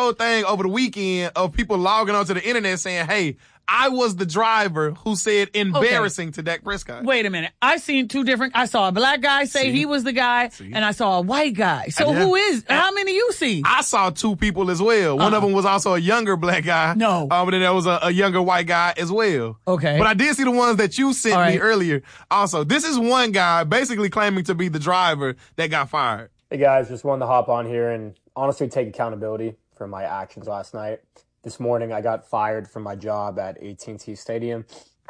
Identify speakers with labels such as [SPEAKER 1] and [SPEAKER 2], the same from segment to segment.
[SPEAKER 1] whole thing over the weekend of people logging onto the internet saying, hey, I was the driver who said embarrassing to Dak Prescott.
[SPEAKER 2] Wait a minute. I saw a black guy say he was the guy, and I saw a white guy. So who is, how many you see?
[SPEAKER 1] I saw two people as well. One of them was also a younger black guy.
[SPEAKER 2] No.
[SPEAKER 1] But then there was a younger white guy as well.
[SPEAKER 2] Okay.
[SPEAKER 1] But I did see the ones that you sent me earlier. Also, this is one guy basically claiming to be the driver that got fired.
[SPEAKER 3] Hey guys, just wanted to hop on here and honestly take accountability for my actions last night. This morning, I got fired from my job at AT&T Stadium.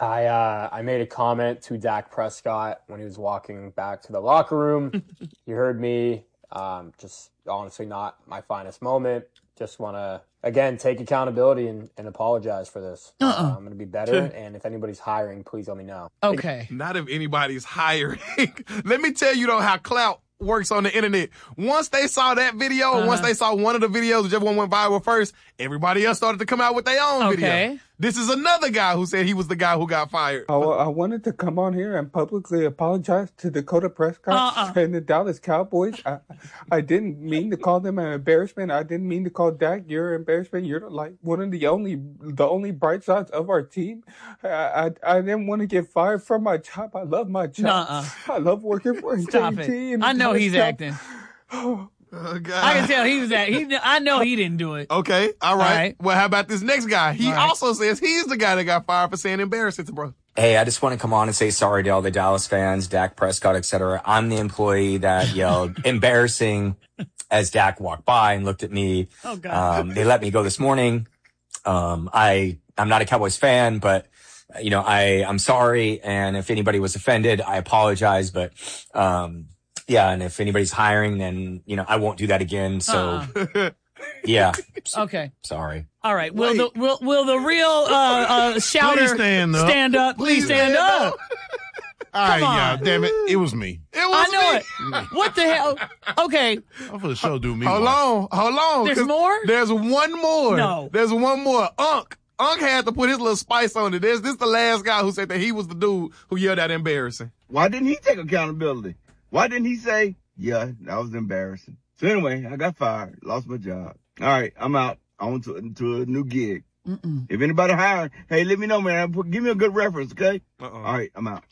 [SPEAKER 3] I made a comment to Dak Prescott when he was walking back to the locker room. You heard me. Just honestly not my finest moment. Just want to, again, take accountability and apologize for this. I'm going to be better, and if anybody's hiring, please let me know.
[SPEAKER 2] Okay.
[SPEAKER 1] Not if anybody's hiring. Let me tell you, though, how clout works on the internet. Once they saw that video, once they saw one of the videos, whichever one went viral first, everybody else started to come out with their own video. This is another guy who said he was the guy who got fired.
[SPEAKER 4] I wanted to come on here and publicly apologize to Dakota Prescott and the Dallas Cowboys. I didn't mean to call them an embarrassment. I didn't mean to call Dak your embarrassment. You're like one of the only bright spots of our team. I didn't want to get fired from my job. I love my job. I love working for AT&T.
[SPEAKER 2] I know he's acting.
[SPEAKER 1] Oh, God.
[SPEAKER 2] I can tell he was I know he didn't do it.
[SPEAKER 1] Okay, all right. Well, how about this next guy? He also says he's the guy that got fired for saying embarrassing to bro.
[SPEAKER 5] Hey, I just want to come on and say sorry to all the Dallas fans, Dak Prescott, etc. I'm the employee that yelled embarrassing as Dak walked by and looked at me.
[SPEAKER 2] Oh, God.
[SPEAKER 5] They let me go this morning. I'm not a Cowboys fan, but I'm sorry. And if anybody was offended, I apologize. But, yeah, and if anybody's hiring, then, I won't do that again. So, yeah.
[SPEAKER 2] Okay.
[SPEAKER 5] Sorry.
[SPEAKER 2] All right. Will the real shouter stand up? Please stand up.
[SPEAKER 6] All right, y'all. Damn it. It was me.
[SPEAKER 1] I
[SPEAKER 2] know it. What the hell? Okay.
[SPEAKER 6] I'm for the show do me.
[SPEAKER 1] Hold on.
[SPEAKER 2] There's more?
[SPEAKER 1] There's one more.
[SPEAKER 2] No.
[SPEAKER 1] There's one more. Unc had to put his little spice on it. This is the last guy who said that he was the dude who yelled out embarrassing.
[SPEAKER 7] Why didn't he take accountability? Why didn't he say, yeah, that was embarrassing? So anyway, I got fired, lost my job. All right, I'm out. On to a new gig. If anybody hiring, hey, let me know, man. Give me a good reference, okay? All right, I'm out.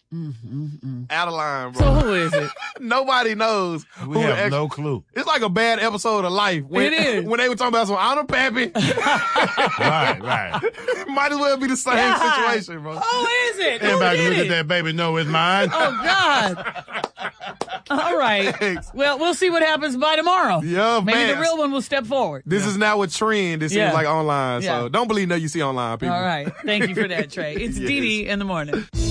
[SPEAKER 1] Out of line, bro.
[SPEAKER 2] So who is it?
[SPEAKER 1] Nobody knows.
[SPEAKER 6] We have no clue.
[SPEAKER 1] It's like a bad episode of Life.
[SPEAKER 2] It is.
[SPEAKER 1] When they were talking about some Honor Pappy.
[SPEAKER 6] Right.
[SPEAKER 1] Might as well be the same situation, bro.
[SPEAKER 2] Who is it?
[SPEAKER 6] Everybody look at that baby, know it's mine.
[SPEAKER 2] Oh, God. All right.
[SPEAKER 1] Thanks.
[SPEAKER 2] Well, we'll see what happens by tomorrow.
[SPEAKER 1] Yeah,
[SPEAKER 2] Maybe
[SPEAKER 1] man.
[SPEAKER 2] the real one will step forward.
[SPEAKER 1] This is now a trend. It seems like online.
[SPEAKER 2] Yeah.
[SPEAKER 1] So don't believe nothing you see online, people.
[SPEAKER 2] All right. Thank you for that, Trey. It's Dee Dee in the morning.